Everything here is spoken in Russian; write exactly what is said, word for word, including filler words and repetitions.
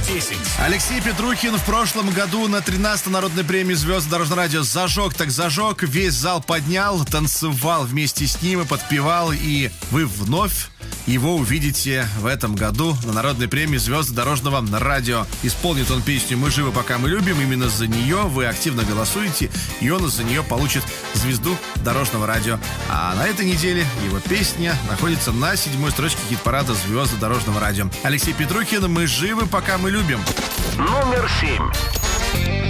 десять. Алексей Петрухин в прошлом году на тринадцатой народной премии «Звезды дорожного радио» зажег так зажег, весь зал поднял, танцевал вместе с ним и подпевал, и вы вновь его увидите в этом году на народной премии «Звезды дорожного радио». Исполнит он песню «Мы живы, пока мы любим». Именно за нее вы активно голосуете, и он из-за нее получит звезду дорожного радио. А на этой неделе его песня находится на седьмой строчке хит-парада «Звезды дорожного радио». Алексей Петрухин, «Мы живы, пока мы любим». Номер семь.